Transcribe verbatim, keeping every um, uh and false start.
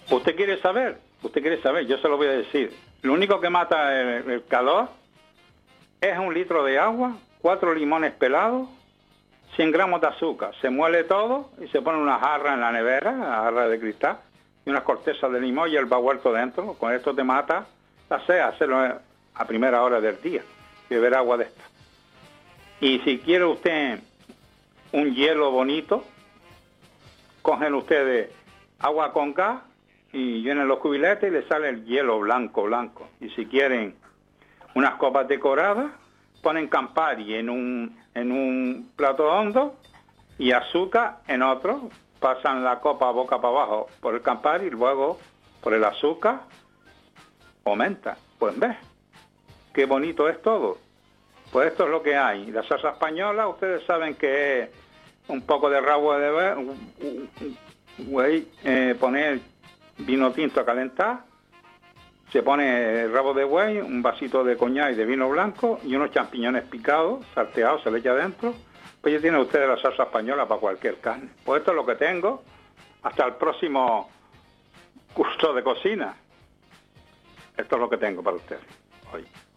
¿Usted quiere saber? ¿Usted quiere saber? Yo se lo voy a decir. Lo único que mata el, el calor es un litro de agua, cuatro limones pelados, cien gramos de azúcar. Se muele todo y se pone una jarra en la nevera, una jarra de cristal, y unas cortezas de limón y el vuelto dentro. Con esto te mata la sed, hacerlo a primera hora del día, beber agua de esta. Y si quiere usted un hielo bonito, cogen ustedes agua con gas y llenan los cubiletes y le sale el hielo blanco, blanco. Y si quieren unas copas decoradas, ponen Campari en un, en un plato hondo y azúcar en otro. Pasan la copa boca para abajo por el Campari y luego por el azúcar aumenta. Pues ves, qué bonito es todo. Pues esto es lo que hay. La salsa española, ustedes saben que es un poco de rabo de buey, eh, poner vino tinto a calentar, se pone el rabo de buey, un vasito de coñac y de vino blanco y unos champiñones picados, salteados, se le echa adentro. Pues ya tienen ustedes la salsa española para cualquier carne. Pues esto es lo que tengo. Hasta el próximo curso de cocina. Esto es lo que tengo para ustedes hoy.